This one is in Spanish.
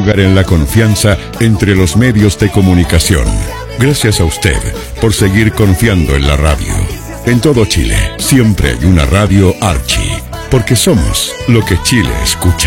lugar en la confianza entre los medios de comunicación. Gracias a usted por seguir confiando en la radio. En todo Chile, siempre hay una radio Archie, porque somos lo que Chile escucha.